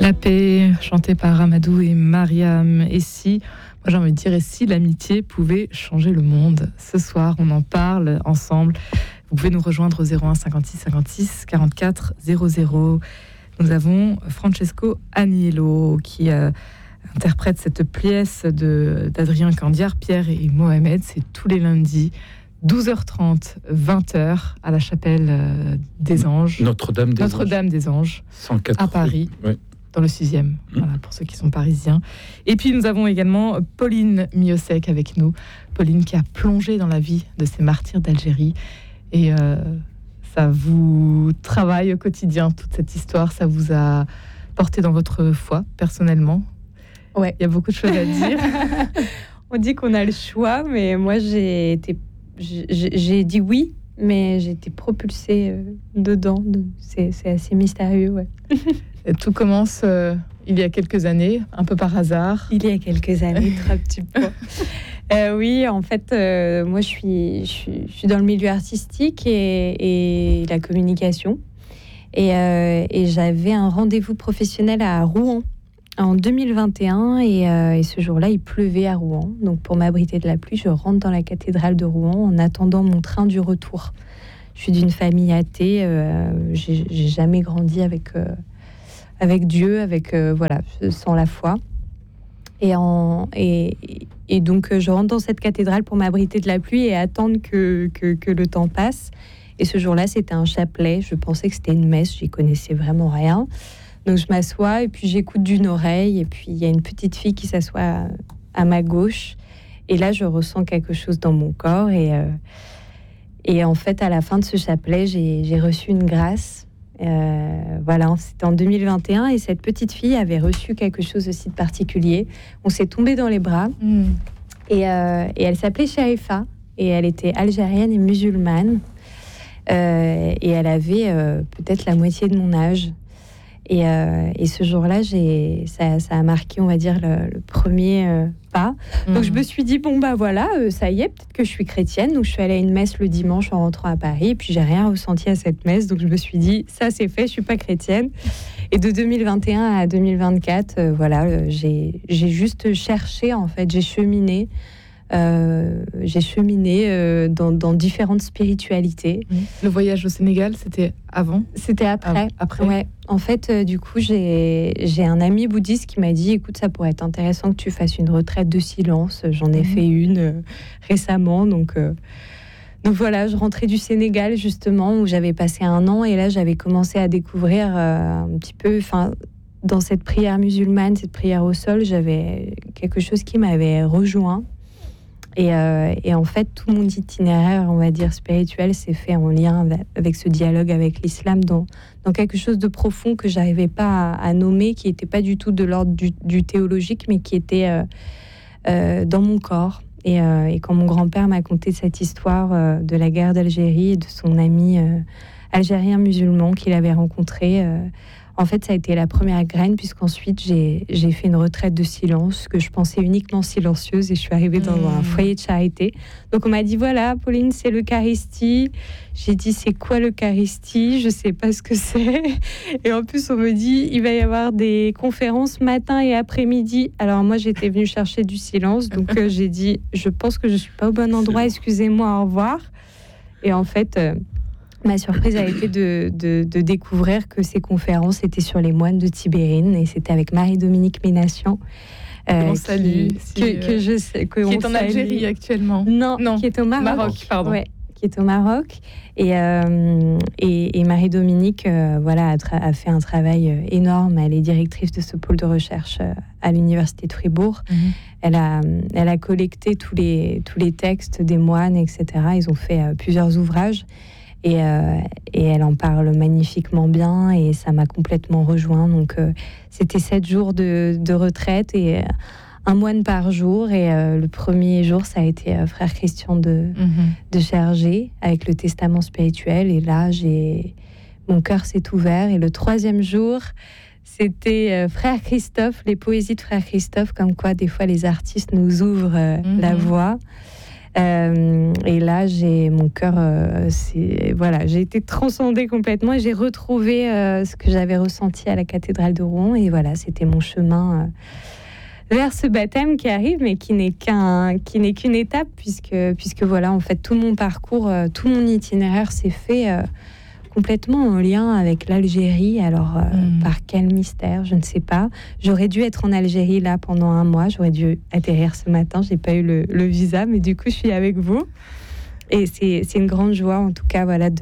La paix, chantée par Amadou et Mariam. Et si, moi j'ai envie de dire, et si l'amitié pouvait changer le monde? Ce soir, on en parle ensemble. Vous pouvez nous rejoindre au 01 56 56 44 00. Nous avons Francesco Aniello qui interprète cette pièce d'Adrien Candiar, Pierre et Mohamed. C'est tous les lundis, 12h30, 20h, à la chapelle des Anges. Notre-Dame des Anges, 104 à Paris. Oui. Dans le 6e, voilà, pour ceux qui sont parisiens. Et puis nous avons également Pauline Miosek avec nous. Pauline qui a plongé dans la vie de ces martyrs d'Algérie. Et ça vous travaille au quotidien, toute cette histoire. Ça vous a porté dans votre foi, personnellement? Ouais. Il y a beaucoup de choses à dire. On dit qu'on a le choix, mais moi j'ai dit oui, mais j'ai été propulsée dedans. C'est assez mystérieux, ouais. Tout commence il y a quelques années, un peu par hasard. Il y a quelques années, très petit peu. Oui, en fait, moi je suis dans le milieu artistique et la communication. Et j'avais un rendez-vous professionnel à Rouen en 2021. Et ce jour-là, il pleuvait à Rouen. Donc pour m'abriter de la pluie, je rentre dans la cathédrale de Rouen en attendant mon train du retour. Je suis d'une famille athée. J'ai jamais grandi avec Dieu, voilà, sans la foi. Et donc, je rentre dans cette cathédrale pour m'abriter de la pluie et attendre que le temps passe. Et ce jour-là, c'était un chapelet. Je pensais que c'était une messe. J'y connaissais vraiment rien. Donc, je m'assois et puis j'écoute d'une oreille. Et puis, il y a une petite fille qui s'assoit à ma gauche. Et là, je ressens quelque chose dans mon corps. Et en fait, à la fin de ce chapelet, j'ai reçu une grâce. Voilà, c'était en 2021 et cette petite fille avait reçu quelque chose aussi de particulier. On s'est tombé dans les bras et elle s'appelait Shaifa et elle était algérienne et musulmane et elle avait peut-être la moitié de mon âge et ce jour-là ça a marqué, on va dire, le premier pas. Donc je me suis dit bon bah voilà, ça y est, peut-être que je suis chrétienne. Donc je suis allée à une messe le dimanche en rentrant à Paris et puis j'ai rien ressenti à cette messe. Donc je me suis dit ça c'est fait, je suis pas chrétienne. Et de 2021 à 2024, voilà, j'ai juste cherché, en fait, j'ai cheminé dans différentes spiritualités. Le voyage au Sénégal, c'était avant? C'était après. Après. Ouais. En fait, du coup, j'ai un ami bouddhiste qui m'a dit, écoute, ça pourrait être intéressant que tu fasses une retraite de silence. J'en ai fait une récemment, donc voilà, je rentrais du Sénégal justement où j'avais passé 1 an et là j'avais commencé à découvrir un petit peu, dans cette prière musulmane, cette prière au sol, j'avais quelque chose qui m'avait rejoint. Et en fait, tout mon itinéraire, on va dire, spirituel, s'est fait en lien avec ce dialogue avec l'islam, dans quelque chose de profond que j'arrivais pas à nommer, qui n'était pas du tout de l'ordre du théologique, mais qui était dans mon corps. Et quand mon grand-père m'a conté cette histoire de la guerre d'Algérie et de son ami algérien musulman qu'il avait rencontré, en fait, ça a été la première graine, puisqu'ensuite, j'ai fait une retraite de silence, que je pensais uniquement silencieuse, et je suis arrivée dans un foyer de charité. Donc, on m'a dit, voilà, Pauline, c'est l'Eucharistie. J'ai dit, c'est quoi l'Eucharistie? Je sais pas ce que c'est. Et en plus, on me dit, il va y avoir des conférences matin et après-midi. Alors, moi, j'étais venue chercher du silence, donc j'ai dit, je pense que je suis pas au bon endroit, excusez-moi, au revoir. Et en fait... ma surprise a été de découvrir que ces conférences étaient sur les moines de Tibérine et c'était avec Marie-Dominique Ménatian. On salue. Que je sais, qui est en Algérie actuellement. Non, qui est au Maroc. Maroc, pardon. Ouais, qui est au Maroc. Et Marie-Dominique a fait un travail énorme. Elle est directrice de ce pôle de recherche à l'université de Fribourg. Elle a collecté tous les textes des moines, etc. Ils ont fait plusieurs ouvrages. Et elle en parle magnifiquement bien et ça m'a complètement rejoint. Donc, c'était 7 jours de retraite et 1 moine par jour. Et le premier jour, ça a été frère Christian de Chergé avec le testament spirituel. Et là, mon cœur s'est ouvert. Et le 3e jour, c'était frère Christophe, les poésies de frère Christophe, comme quoi des fois les artistes nous ouvrent la voie. Et là, mon cœur, j'ai été transcendée complètement et j'ai retrouvé ce que j'avais ressenti à la cathédrale de Rouen. Et voilà, c'était mon chemin vers ce baptême qui arrive, mais qui n'est qu'une étape, puisque voilà, en fait, tout mon parcours, tout mon itinéraire s'est fait complètement en lien avec l'Algérie. Alors, par quel mystère, je ne sais pas. J'aurais dû être en Algérie là pendant 1 mois. J'aurais dû atterrir ce matin. J'ai pas eu le visa, mais du coup, je suis avec vous. Et c'est une grande joie, en tout cas, voilà,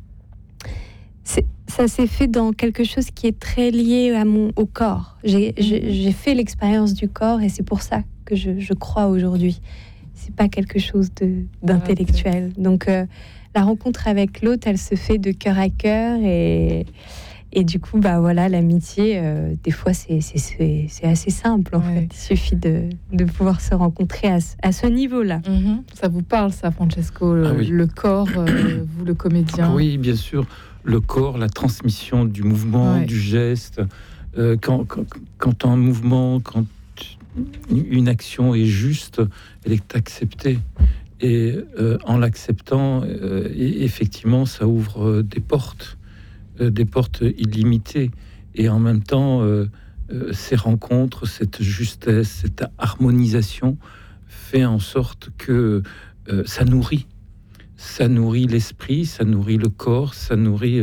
ça s'est fait dans quelque chose qui est très lié au corps. J'ai fait l'expérience du corps et c'est pour ça que je crois aujourd'hui. C'est pas quelque chose d'intellectuel. Donc, la rencontre avec l'autre, elle se fait de cœur à cœur et du coup, bah voilà, l'amitié, des fois, c'est assez simple en fait. Il suffit de pouvoir se rencontrer à ce niveau-là. Ça vous parle, ça, Francesco, le corps, vous, le comédien? Oui, bien sûr. Le corps, la transmission du mouvement, du geste. Quand un mouvement, quand une action est juste, elle est acceptée. Et en l'acceptant, effectivement, ça ouvre des portes illimitées. Et en même temps, ces rencontres, cette justesse, cette harmonisation fait en sorte que ça nourrit l'esprit, ça nourrit le corps, ça nourrit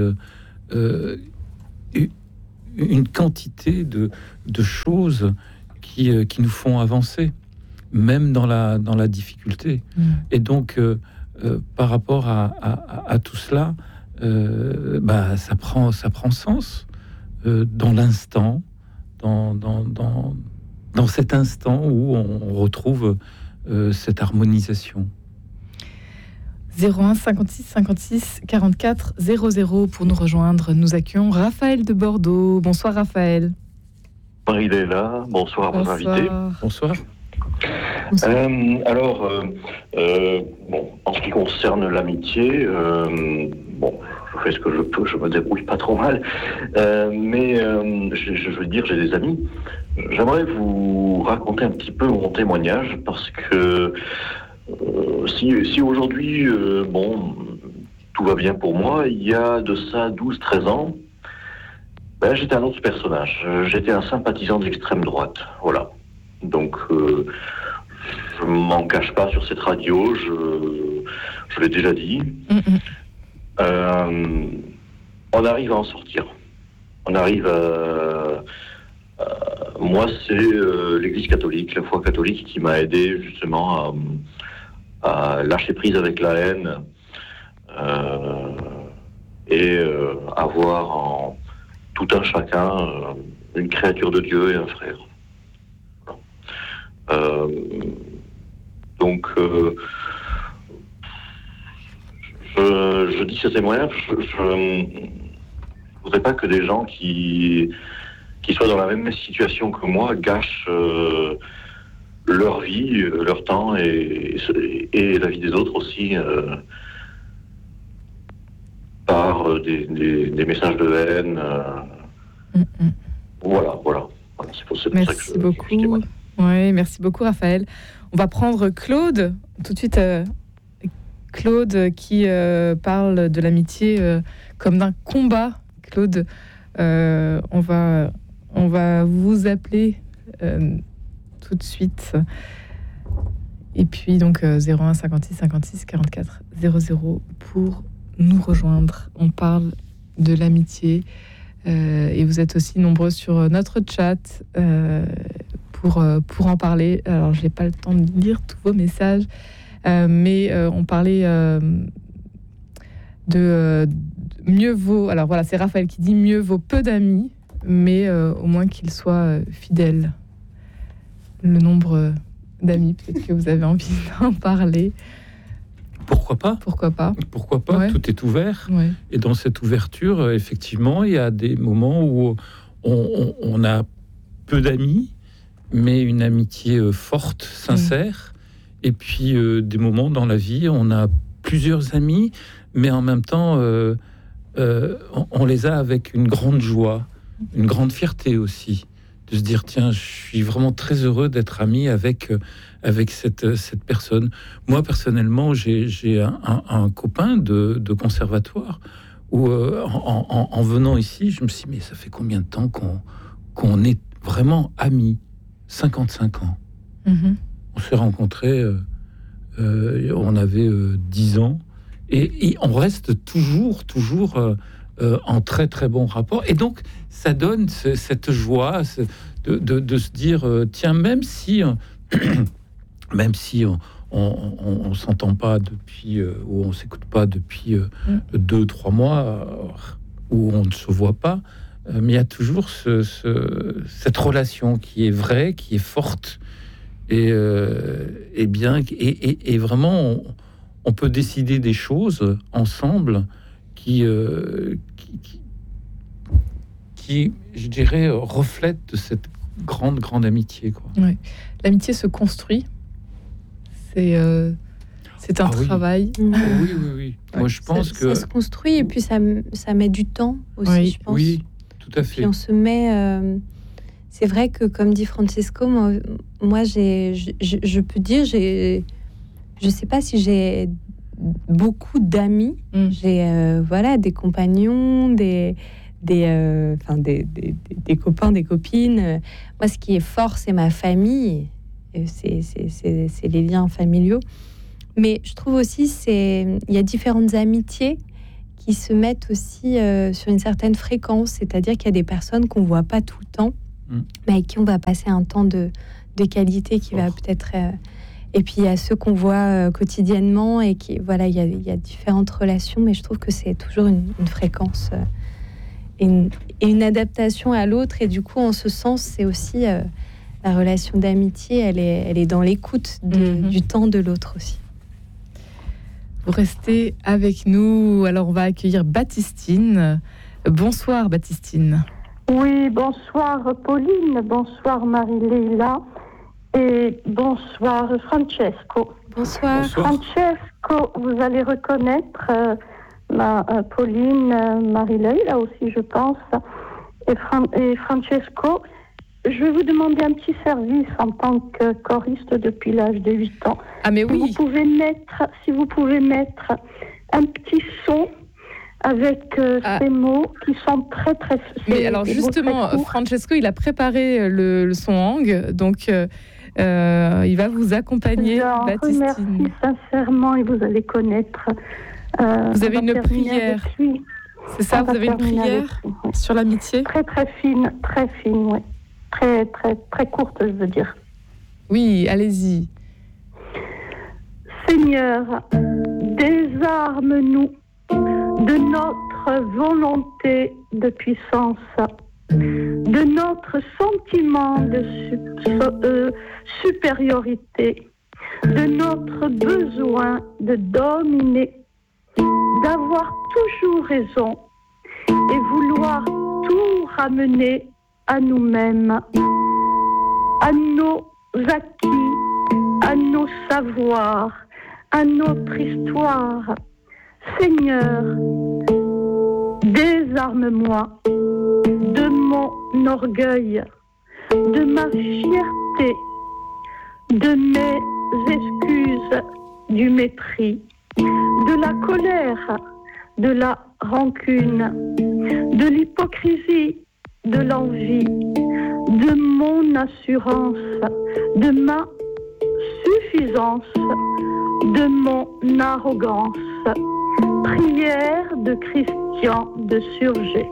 une quantité de choses qui nous font avancer, même dans la difficulté. Et donc, par rapport à tout cela, ça prend sens dans l'instant, dans cet instant où on retrouve cette harmonisation. 01 56 56 44 00 pour nous rejoindre. Nous accueillons Raphaël de Bordeaux. Bonsoir Raphaël. Il est là. Bonsoir à vos invités. Bonsoir. En ce qui concerne l'amitié, je fais ce que je peux, je me débrouille pas trop mal, mais je veux dire, j'ai des amis. J'aimerais vous raconter un petit peu mon témoignage, parce que si aujourd'hui, tout va bien pour moi, il y a de ça 12-13 ans, j'étais un autre personnage. J'étais un sympathisant de l'extrême droite, voilà. Donc, je m'en cache pas sur cette radio, je l'ai déjà dit. On arrive à en sortir. On arrive à... moi, c'est l'Église catholique, la foi catholique qui m'a aidé justement à lâcher prise avec la haine et à voir en tout un chacun une créature de Dieu et un frère. Donc, je dis ce témoignage, je ne voudrais pas que des gens qui soient dans la même situation que moi gâchent leur vie, leur temps et la vie des autres aussi par des messages de haine. Voilà. C'est pour ça que je témoigne. Oui, merci beaucoup Raphaël. On va prendre Claude tout de suite. Claude qui parle de l'amitié comme d'un combat. Claude, on va vous appeler tout de suite. Et puis donc 01 56 56 44 00 pour nous rejoindre. On parle de l'amitié et vous êtes aussi nombreux sur notre chat pour en parler. Alors je n'ai pas le temps de lire tous vos messages, mais on parlait de mieux vaut. Alors voilà, c'est Raphaël qui dit mieux vaut peu d'amis, mais au moins qu'ils soient fidèles. Le nombre d'amis, peut-être que vous avez envie d'en parler. Pourquoi pas ? Ouais. Tout est ouvert. Ouais. Et dans cette ouverture, effectivement, il y a des moments où on a peu d'amis, mais une amitié forte, sincère. Et puis des moments dans la vie, on a plusieurs amis, mais en même temps, on les a avec une grande joie, une grande fierté aussi. de se dire tiens, je suis vraiment très heureux d'être ami avec cette personne. Moi personnellement, j'ai un copain de conservatoire où en venant ici, je me suis dit mais ça fait combien de temps qu'on est vraiment amis? 55 ans. Mhm. On s'est rencontrés, on avait 10 ans, et on reste toujours en très très bon rapport. Et donc, ça donne cette joie de se dire, tiens, même si on s'entend pas depuis, ou on s'écoute pas depuis 2-3 mois, où on ne se voit pas, mais il y a toujours cette relation qui est vraie, qui est forte, et bien, et vraiment, on peut décider des choses ensemble qui, je dirais, reflètent cette grande amitié, quoi. Ouais. L'amitié se construit. C'est un travail. Oui. Oui. Moi, je pense que ça se construit, et puis ça met du temps aussi, je pense. Oui, tout à fait. Puis on se met... c'est vrai que, comme dit Francesco, moi je peux dire, je sais pas si j'ai beaucoup d'amis. J'ai des compagnons, des copains, des copines. Moi, ce qui est fort, c'est ma famille. C'est les liens familiaux. Mais je trouve aussi il y a différentes amitiés qui se mettent aussi sur une certaine fréquence. C'est-à-dire qu'il y a des personnes qu'on voit pas tout le temps, mais avec qui on va passer un temps de qualité qui va peut-être... et puis il y a ceux qu'on voit quotidiennement, et qui, voilà, il y a différentes relations, mais je trouve que c'est toujours une fréquence et une adaptation à l'autre. Et du coup, en ce sens, c'est aussi la relation d'amitié, elle est dans l'écoute du temps de l'autre aussi. Vous restez avec nous. Alors, on va accueillir Baptistine. Bonsoir, Baptistine. Oui, bonsoir Pauline, bonsoir Marie-Léla, et bonsoir Francesco. Bonsoir. Francesco, vous allez reconnaître Pauline, Marie-Léla aussi, je pense, et Francesco. Je vais vous demander un petit service en tant que choriste depuis l'âge de 8 ans. Ah, mais oui. Si vous pouvez mettre un petit son avec ces mots qui sont très très... Mais alors justement, Francesco, il a préparé le son Hang, donc il va vous accompagner, Baptistine. Merci sincèrement, et vous allez connaître... vous avez une prière, c'est ça, vous avez une prière sur l'amitié? Très fine, oui. Très courte, je veux dire. Oui, allez-y. Seigneur, désarme-nous de notre volonté de puissance, de notre sentiment de supériorité, de notre besoin de dominer, d'avoir toujours raison et vouloir tout ramener à nous-mêmes, à nos acquis, à nos savoirs, à notre histoire. Seigneur, désarme-moi de mon orgueil, de ma fierté, de mes excuses, du mépris, de la colère, de la rancune, de l'hypocrisie, de l'envie, de mon assurance, de ma suffisance, de mon arrogance. Prière de Christian de Surgé.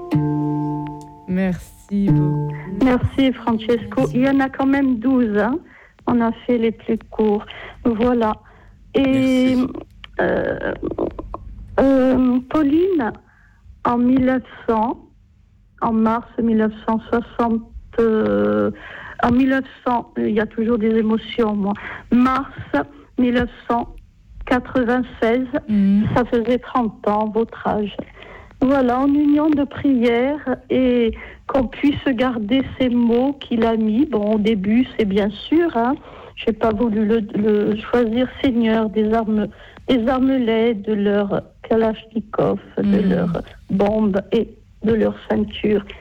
Merci beaucoup. Merci Francesco. Il y en a quand même 12. Hein. On a fait les plus courts. Voilà. Et Pauline, en mars 1960, en 1900, il y a toujours des émotions, moi. Mars 1996, ça faisait 30 ans, votre âge. Voilà, en union de prière, et qu'on puisse garder ces mots qu'il a mis. Bon, au début, c'est bien sûr, hein, je n'ai pas voulu le choisir, Seigneur, désarme-les de leur kalachnikov, de leurs bombes et de leur ceinture.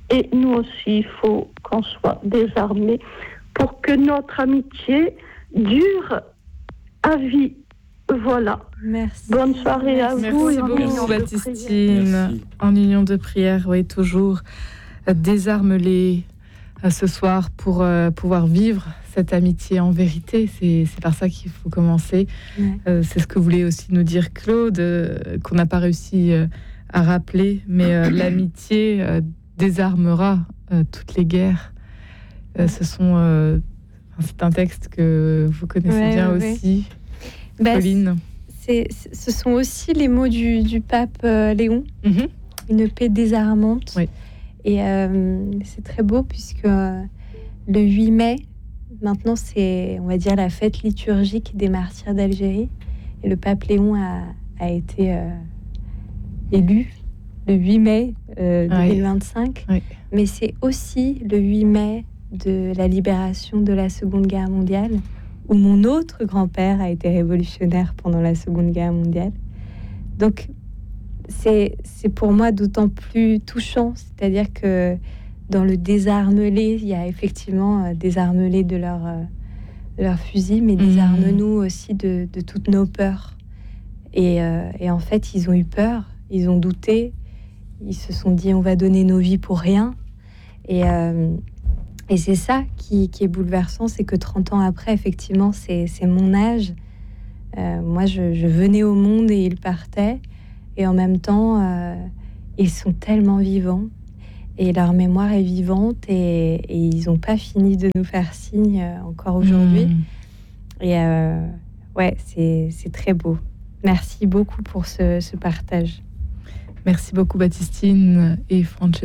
Et nous aussi, il faut qu'on soit désarmés pour que notre amitié dure à vie. Voilà. Merci. Bonne soirée à vous. Merci beaucoup, Baptistine. En union de prière, oui, toujours. Désarme-les ce soir pour pouvoir vivre cette amitié en vérité. C'est par ça qu'il faut commencer. Ouais. C'est ce que voulait aussi nous dire Claude, qu'on n'a pas réussi à rappeler, mais l'amitié désarmera toutes les guerres. C'est un texte que vous connaissez bien aussi, Pauline. Ce sont aussi les mots du pape Léon, une paix désarmante. Oui. Et c'est très beau puisque le 8 mai, maintenant c'est, on va dire, la fête liturgique des martyrs d'Algérie. Et le pape Léon a été élu le 8 mai 2025. Oui. Mais c'est aussi le 8 mai de la libération de la Seconde Guerre mondiale, où mon autre grand-père a été révolutionnaire pendant la Seconde Guerre mondiale. Donc, c'est pour moi d'autant plus touchant, c'est-à-dire que dans le désarme-les, il y a effectivement désarme-les de leur fusil, mais désarme-nous aussi de toutes nos peurs. Et en fait, ils ont eu peur, ils ont douté, ils se sont dit on va donner nos vies pour rien. Et c'est ça qui est bouleversant, c'est que 30 ans après, effectivement, c'est mon âge. Moi, je venais au monde et ils partaient. Et en même temps, ils sont tellement vivants. Et leur mémoire est vivante. Et ils n'ont pas fini de nous faire signe encore aujourd'hui. Et ouais, c'est très beau. Merci beaucoup pour ce partage. Merci beaucoup, Baptistine et Francesca.